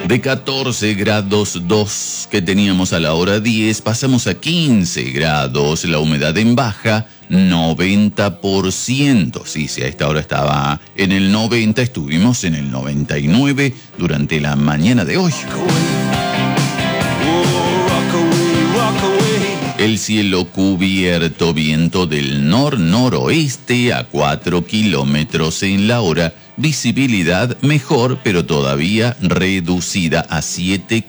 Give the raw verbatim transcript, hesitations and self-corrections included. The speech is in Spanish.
De catorce grados dos que teníamos a la hora diez, pasamos a quince grados, la humedad en baja, noventa por ciento. Sí, si a esta hora estaba en el noventa, estuvimos en el noventa y nueve durante la mañana de hoy. El cielo cubierto, viento del nor-noroeste a cuatro kilómetros en la hora. Visibilidad mejor, pero todavía reducida a siete